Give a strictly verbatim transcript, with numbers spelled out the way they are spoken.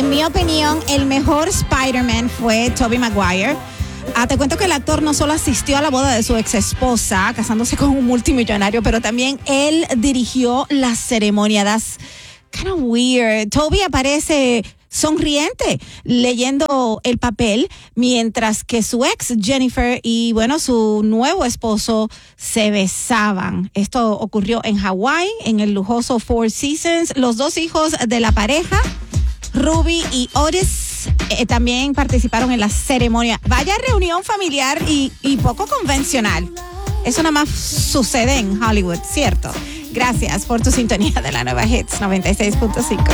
en mi opinión, el mejor Spider-Man fue Tobey Maguire. Ah, te cuento que el actor no solo asistió a la boda de su ex esposa, casándose con un multimillonario, pero también él dirigió la ceremonia. That's kind of weird. Tobey aparece sonriente leyendo el papel, mientras que su ex Jennifer y bueno, su nuevo esposo se besaban. Esto ocurrió en Hawái, en el lujoso Four Seasons. Los dos hijos de la pareja, Ruby y Otis, eh, también participaron en la ceremonia. Vaya reunión familiar y, y poco convencional. Eso nada más sucede en Hollywood, ¿cierto? Gracias por tu sintonía de la nueva Hits noventa y seis punto cinco.